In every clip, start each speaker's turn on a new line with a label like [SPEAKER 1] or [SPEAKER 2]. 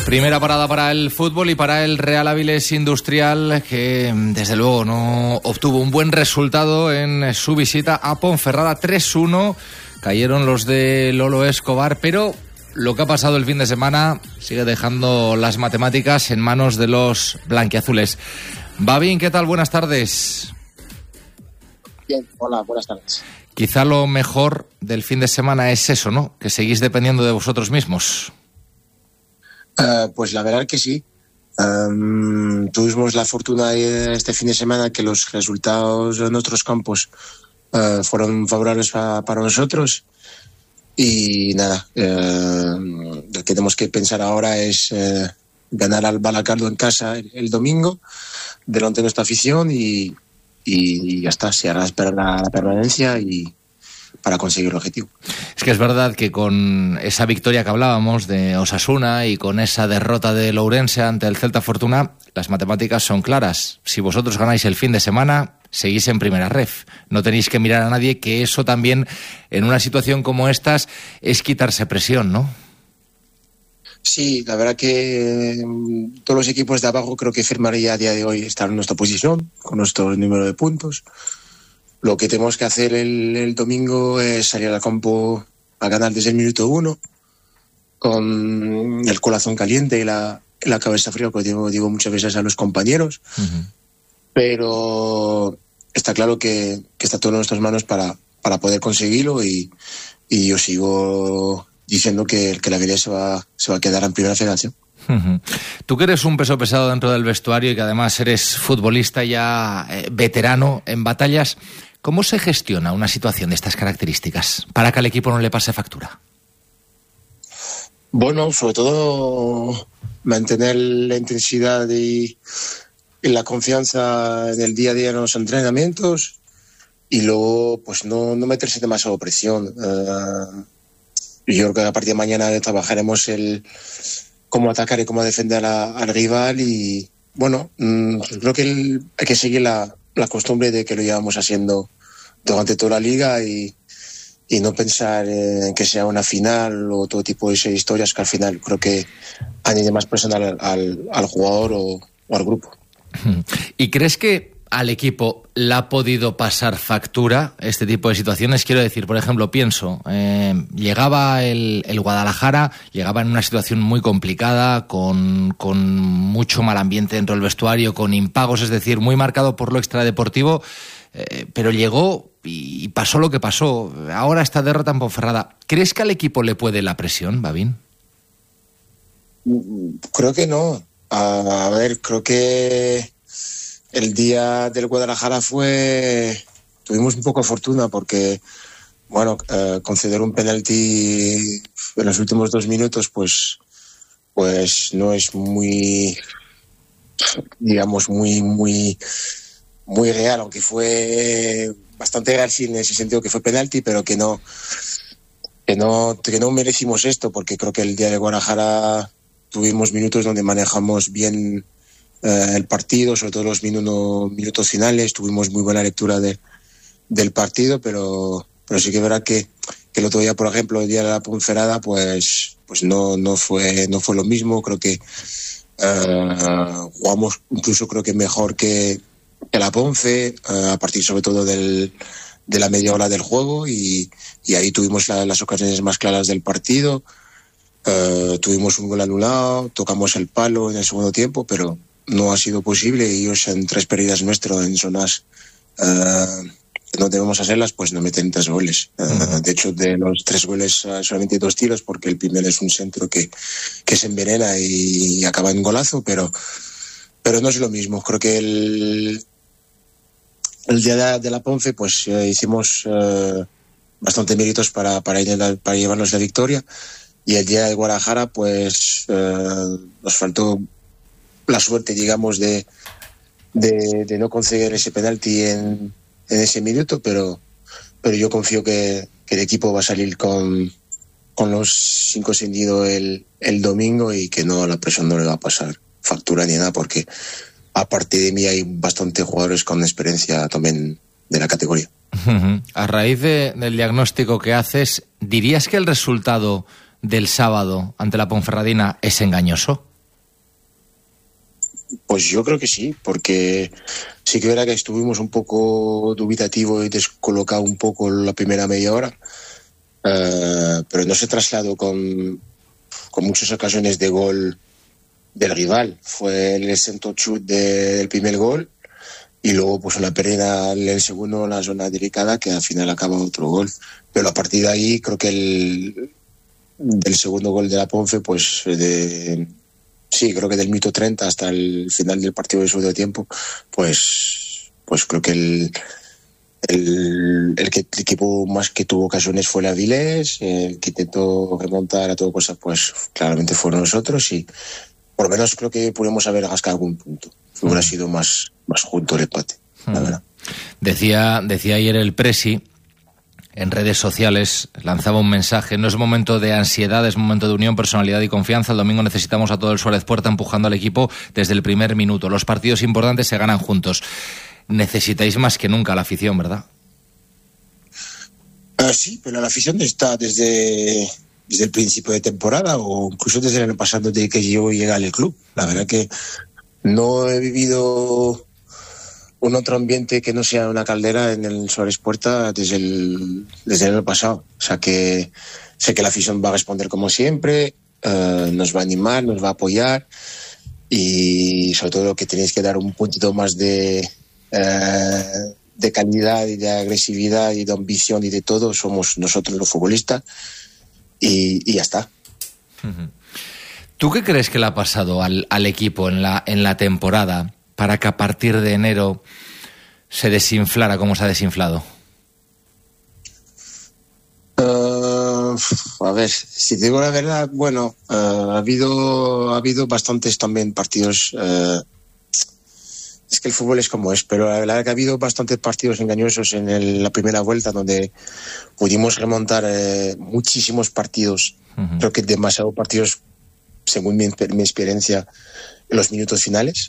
[SPEAKER 1] Primera parada para el fútbol y para el Real Avilés Industrial, que desde luego no obtuvo un buen resultado en su visita a Ponferrada. 3-1, cayeron los de Lolo Escobar, pero lo que ha pasado el fin de semana sigue dejando las matemáticas en manos de los blanquiazules. Babín, ¿qué tal? Buenas tardes.
[SPEAKER 2] Bien, hola, buenas tardes.
[SPEAKER 1] Quizá lo mejor del fin de semana es eso, ¿no? Que seguís dependiendo de vosotros mismos.
[SPEAKER 2] Pues la verdad que sí. Tuvimos la fortuna este fin de semana que los resultados de nuestros campos fueron favorables para nosotros. Y nada, lo que tenemos que pensar ahora es ganar al Balacardo en casa el domingo, delante de nuestra afición y ya está. Se hará esperar la permanencia y para conseguir el objetivo.
[SPEAKER 1] Es que es verdad que con esa victoria que hablábamos de Osasuna y con esa derrota de Lourense ante el Celta Fortuna, las matemáticas son claras. Si vosotros ganáis el fin de semana, seguís en primera ref. No tenéis que mirar a nadie, que eso también, en una situación como estas, es quitarse presión, ¿no?
[SPEAKER 2] Sí, la verdad que todos los equipos de abajo creo que firmaría a día de hoy estar en nuestra posición, con nuestro número de puntos. Lo que tenemos que hacer el domingo es salir al campo a ganar desde el minuto 1, con el corazón caliente y la cabeza fría, como digo muchas veces a los compañeros. Uh-huh. Pero está claro que está todo en nuestras manos para poder conseguirlo y yo sigo diciendo que la Avilés se va a quedar en primera federación.
[SPEAKER 1] Uh-huh. Tú que eres un peso pesado dentro del vestuario y que además eres futbolista ya veterano en batallas, ¿cómo se gestiona una situación de estas características para que al equipo no le pase factura?
[SPEAKER 2] Bueno, sobre todo mantener la intensidad y la confianza en el día a día en los entrenamientos y luego pues no meterse demasiado presión. Yo creo que a partir de mañana trabajaremos cómo atacar y cómo defender al rival y bueno, creo que hay que seguir la costumbre de que lo llevamos haciendo durante toda la liga y no pensar en que sea una final o todo tipo de historias que al final creo que añade más presión al jugador o al grupo.
[SPEAKER 1] ¿Y crees que al equipo le ha podido pasar factura este tipo de situaciones? Quiero decir, por ejemplo, pienso, llegaba el Guadalajara, llegaba en una situación muy complicada, con mucho mal ambiente dentro del vestuario, con impagos, es decir, muy marcado por lo extradeportivo, pero llegó y pasó lo que pasó. Ahora esta derrota en Ponferrada, ¿crees que al equipo le puede la presión, Babín?
[SPEAKER 2] Creo que no. A ver, creo que el día del Guadalajara tuvimos un poco de fortuna porque, bueno, conceder un penalti en los últimos 2 minutos, pues no es muy, digamos, muy real, aunque fue bastante real sí, en ese sentido que fue penalti, pero que no merecimos esto, porque creo que el día de Guadalajara tuvimos minutos donde manejamos bien el partido, sobre todo los minutos finales, tuvimos muy buena lectura del partido, pero sí que es verdad que el otro día, por ejemplo, el día de la Ponferrada, pues no fue lo mismo. Creo que jugamos incluso creo que mejor que la Ponfe, a partir sobre todo de la media hora del juego y ahí tuvimos las ocasiones más claras del partido. Tuvimos un gol anulado, tocamos el palo en el segundo tiempo, pero no ha sido posible y ellos en 3 pérdidas nuestras en zonas que no debemos hacerlas, pues no meten 3 goles. De hecho, de los 3 goles solamente 2 tiros, porque el primero es un centro que se envenena y acaba en golazo, pero no es lo mismo. Creo que el día de la Ponce pues hicimos bastante méritos para llevarnos la victoria, y el día de Guadalajara pues nos faltó la suerte, digamos, de no conseguir ese penalti en ese minuto, pero yo confío que el equipo va a salir con los 5 encendidos el domingo y que la presión no le va a pasar factura ni nada, porque aparte de mí hay bastantes jugadores con experiencia también de la categoría.
[SPEAKER 1] A raíz del diagnóstico que haces, ¿dirías que el resultado del sábado ante la Ponferradina es engañoso?
[SPEAKER 2] Pues yo creo que sí, porque sí que era que estuvimos un poco dubitativo y descolocado un poco la primera media hora, pero no se trasladó con muchas ocasiones de gol del rival. Fue el centro chut del primer gol y luego pues una pérdida en el segundo en la zona delicada que al final acaba otro gol. Pero a partir de ahí creo que del segundo gol de la Ponce, pues sí, creo que del minuto 30 hasta el final del partido de segundo tiempo, pues creo que el equipo más que tuvo ocasiones fue el Avilés, el que intentó remontar a toda cosa, pues claramente fueron nosotros, y por lo menos creo que pudimos haber rascado algún punto. Hubiera sido más junto el empate, la verdad.
[SPEAKER 1] Decía ayer el Presi en redes sociales, lanzaba un mensaje: no es momento de ansiedad, es momento de unión, personalidad y confianza. El domingo necesitamos a todo el Suárez Puerta empujando al equipo desde el primer minuto. Los partidos importantes se ganan juntos. Necesitáis más que nunca la afición, ¿verdad?
[SPEAKER 2] Sí, pero la afición está desde el principio de temporada, o incluso desde el año pasado, desde que yo llegué al club. La verdad que no he vivido un otro ambiente que no sea una caldera en el Suárez Puerta desde el año pasado. O sea que sé que la afición va a responder como siempre, nos va a animar, nos va a apoyar, y sobre todo que tenéis que dar un puntito más de calidad y de agresividad y de ambición y de todo. Somos nosotros los futbolistas y ya está.
[SPEAKER 1] ¿Tú qué crees que le ha pasado al equipo en la temporada para que a partir de enero se desinflara como se ha desinflado?
[SPEAKER 2] A ver, si te digo la verdad, bueno, ha habido bastantes también partidos. Es que el fútbol es como es, pero la verdad que ha habido bastantes partidos engañosos en la primera vuelta, donde pudimos remontar muchísimos partidos. Uh-huh. Creo que demasiados partidos, según mi experiencia, en los minutos finales.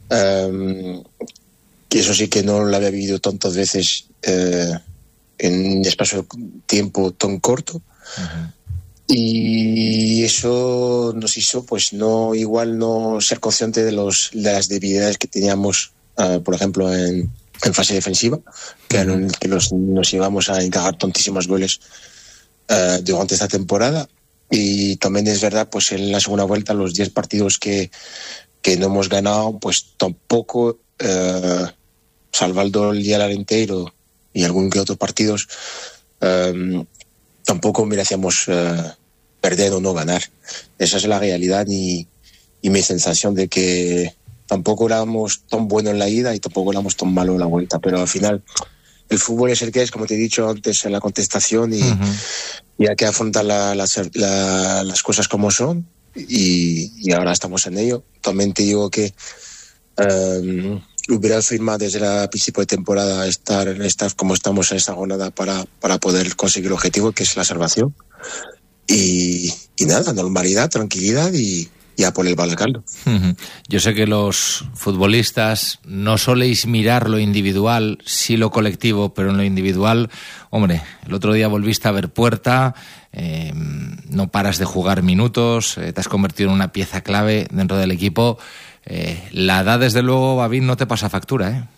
[SPEAKER 2] Que eso sí que no lo había vivido tantas veces en un espacio de tiempo tan corto. Uh-huh. Y eso nos hizo pues no ser consciente de las debilidades que teníamos, por ejemplo en fase defensiva, que nos íbamos a encajar tantísimos goles durante esta temporada. Y también es verdad, pues en la segunda vuelta, los 10 partidos que no hemos ganado, pues tampoco, salvando el día Arenteiro y algún que otro partidos, tampoco merecíamos perder o no ganar. Esa es la realidad, y mi sensación de que tampoco éramos tan buenos en la ida y tampoco éramos tan malos en la vuelta. Pero al final el fútbol es el que es, como te he dicho antes en la contestación, y, uh-huh, y hay que afrontar las cosas como son, y ahora estamos en ello. También te digo que hubiera firmado desde el principio de temporada estar como estamos en esta jornada para poder conseguir el objetivo, que es la salvación. Y nada, normalidad, tranquilidad y a por el balcaldo.
[SPEAKER 1] Uh-huh. Yo sé que los futbolistas no soléis mirar lo individual, sí lo colectivo, pero en lo individual, hombre, el otro día volviste a ver Puerta, no paras de jugar minutos, te has convertido en una pieza clave dentro del equipo. La edad, desde luego, Babín, no te pasa factura, ¿eh?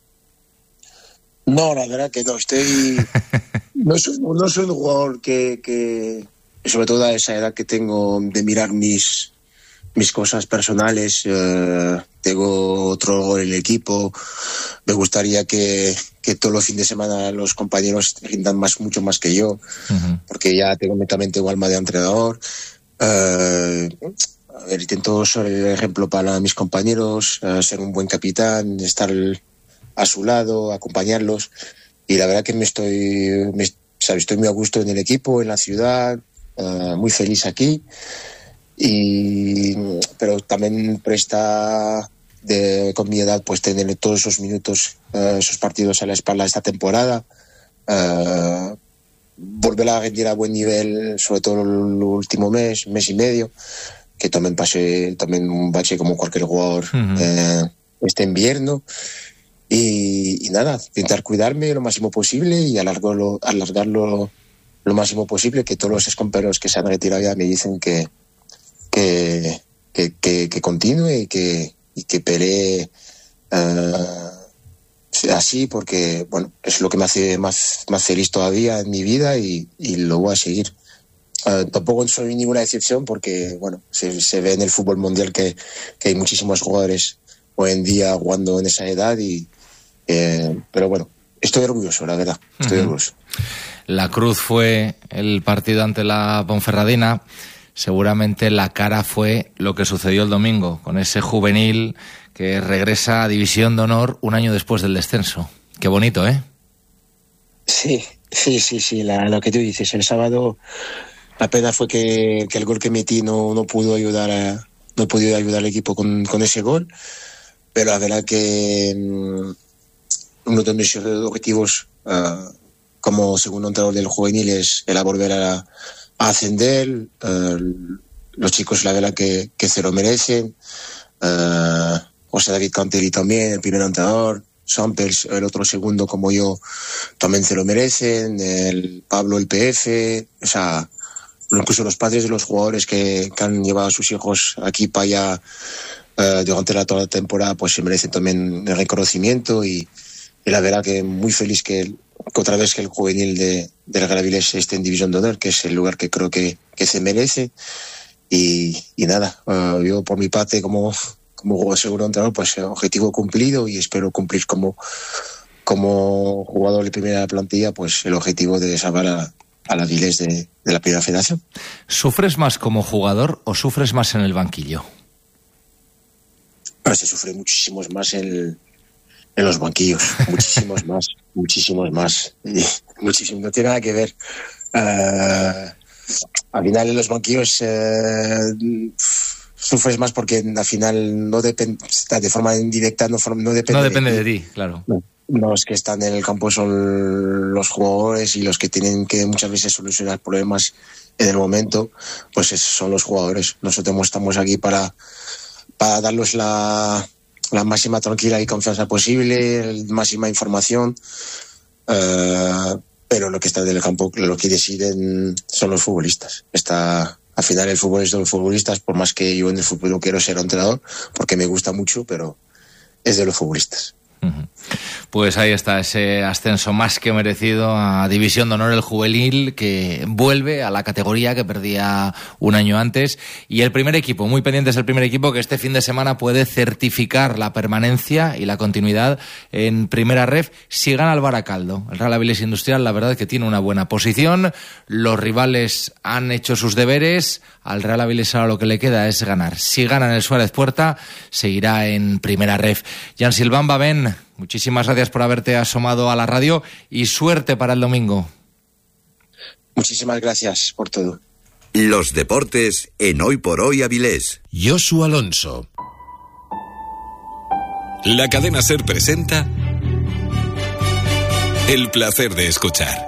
[SPEAKER 2] No, la verdad que no. No soy un jugador que sobre todo a esa edad que tengo, de mirar mis cosas personales. Tengo otro gol en el equipo. Me gustaría que todos los fines de semana los compañeros rindan mucho más que yo, uh-huh, porque ya también tengo alma de entrenador. Intento ser el ejemplo para mis compañeros, ser un buen capitán, estar a su lado, acompañarlos, y la verdad que estoy muy a gusto en el equipo, en la ciudad, muy feliz aquí, pero también presta con mi edad pues tener todos esos minutos, esos partidos a la espalda esta temporada, volver a rendir a buen nivel, sobre todo el último mes y medio, que también pasé un bache como cualquier jugador, uh-huh, este invierno, y nada, intentar cuidarme lo máximo posible y alargarlo lo máximo posible, que todos los compañeros que se han retirado ya me dicen que continúe y que peleé así, porque bueno, es lo que me hace más feliz todavía en mi vida y lo voy a seguir. Tampoco soy ninguna excepción, porque bueno, se ve en el fútbol mundial que hay muchísimos jugadores hoy en día jugando en esa edad pero bueno, estoy orgulloso, la verdad, estoy orgulloso.
[SPEAKER 1] La cruz fue el partido ante la Ponferradina. Seguramente la cara fue lo que sucedió el domingo, con ese juvenil que regresa a División de Honor un año después del descenso. Qué bonito, ¿eh?
[SPEAKER 2] Sí, lo que tú dices. El sábado la pena fue que el gol que metí no pudo ayudar al equipo con ese gol, pero la verdad que uno de mis objetivos como segundo entrenador del juvenil era volver a ascender. Los chicos la verdad que se lo merecen. José David Canteri también, el primer entrenador. Sampers, el otro segundo como yo, también se lo merecen. El Pablo, el PF, o sea, incluso los padres de los jugadores que han llevado a sus hijos aquí para allá durante toda la temporada, pues se merecen también el reconocimiento y la verdad que muy feliz que otra vez que el juvenil del Real Avilés esté en División de Honor, que es el lugar que creo que se merece. Y nada, yo por mi parte como segundo entrenador, pues objetivo cumplido, y espero cumplir como jugador de primera plantilla, pues el objetivo de salvar al Avilés de la primera federación.
[SPEAKER 1] ¿Sufres más como jugador o sufres más en el banquillo?
[SPEAKER 2] Ahora se sufre muchísimos más en los banquillos, muchísimos más. Muchísimo, no tiene nada que ver. Al final en los banquillos sufres más porque al final no depende, de forma indirecta no depende
[SPEAKER 1] de ti, claro.
[SPEAKER 2] Los que están en el campo son los jugadores, y los que tienen que muchas veces solucionar problemas en el momento, pues esos son los jugadores. Nosotros estamos aquí para darles la máxima tranquilidad y confianza posible, la máxima información, pero lo que está en el campo, lo que deciden son los futbolistas. Al final el fútbol es de los futbolistas, por más que yo en el fútbol no quiero ser entrenador, porque me gusta mucho, pero es de los futbolistas.
[SPEAKER 1] Pues ahí está ese ascenso más que merecido a División de Honor, el juvenil, que vuelve a la categoría que perdía un año antes, y el primer equipo, muy pendientes del primer equipo, que este fin de semana puede certificar la permanencia y la continuidad en Primera Ref si gana el Baracaldo. El Real Avilés Industrial, la verdad es que tiene una buena posición, los rivales han hecho sus deberes, al Real Avilés ahora lo que le queda es ganar. Si ganan el Suárez Puerta, seguirá en Primera Ref. Jan Silvamba, Ben, muchísimas gracias por haberte asomado a la radio y suerte para el domingo.
[SPEAKER 2] Muchísimas gracias por todo.
[SPEAKER 3] Los deportes en Hoy por Hoy Avilés.
[SPEAKER 4] Josu Alonso. La cadena SER presenta El placer de escuchar.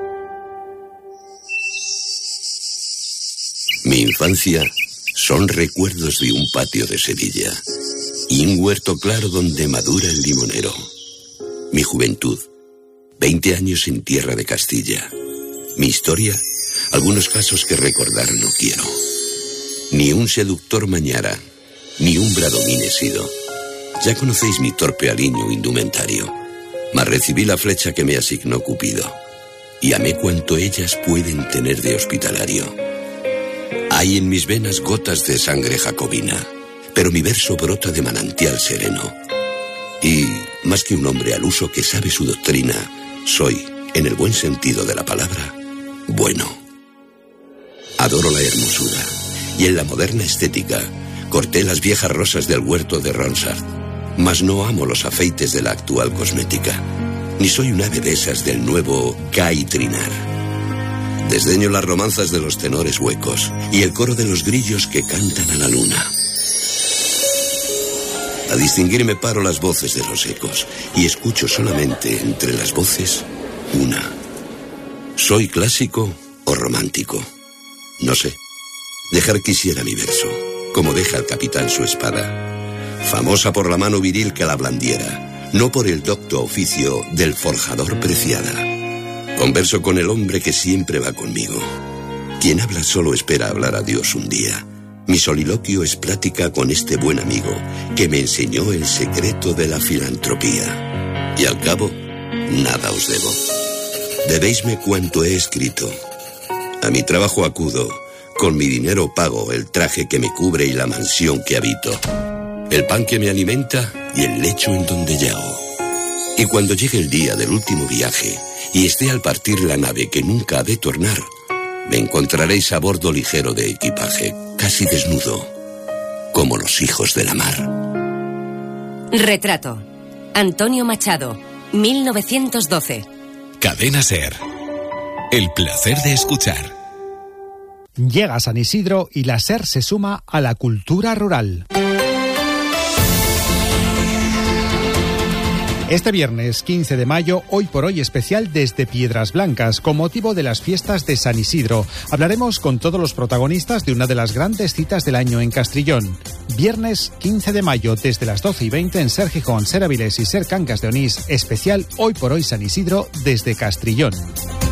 [SPEAKER 3] Mi infancia son recuerdos de un patio de Sevilla y un huerto claro donde madura el limonero. Mi juventud, 20 años en tierra de Castilla. Mi historia, algunos casos que recordar no quiero. Ni un seductor mañara, ni un bradomín he sido. Ya conocéis mi torpe aliño indumentario, mas recibí la flecha que me asignó Cupido, y amé cuanto ellas pueden tener de hospitalario. Hay en mis venas gotas de sangre jacobina, pero mi verso brota de manantial sereno. Y, más que un hombre al uso que sabe su doctrina, soy, en el buen sentido de la palabra, bueno. Adoro la hermosura, y en la moderna estética corté las viejas rosas del huerto de Ronsard, mas no amo los afeites de la actual cosmética, ni soy un ave de esas del nuevo gaitrinar. Desdeño las romanzas de los tenores huecos y el coro de los grillos que cantan a la luna. A distinguirme paro las voces de los ecos y escucho solamente entre las voces una. ¿Soy clásico o romántico? No sé. Dejar quisiera mi verso, como deja el capitán su espada, famosa por la mano viril que la blandiera, no por el docto oficio del forjador preciada. Converso con el hombre que siempre va conmigo. Quien habla solo espera hablar a Dios un día. Mi soliloquio es plática con este buen amigo que me enseñó el secreto de la filantropía. Y al cabo, nada os debo. Debéisme cuanto he escrito. A mi trabajo acudo, con mi dinero pago el traje que me cubre y la mansión que habito, el pan que me alimenta y el lecho en donde yago. Y cuando llegue el día del último viaje y esté al partir la nave que nunca ha de tornar, me encontraréis a bordo ligero de equipaje, casi desnudo, como los hijos de la mar.
[SPEAKER 5] Retrato. Antonio Machado, 1912.
[SPEAKER 4] Cadena SER. El placer de escuchar.
[SPEAKER 6] Llega San Isidro y la SER se suma a la cultura rural. Este viernes 15 de mayo, Hoy por Hoy especial desde Piedras Blancas, con motivo de las fiestas de San Isidro. Hablaremos con todos los protagonistas de una de las grandes citas del año en Castrillón. Viernes 15 de mayo, desde las 12:20 en Ser Gijón, Ser Avilés y Ser Cangas de Onís, especial Hoy por Hoy San Isidro desde Castrillón.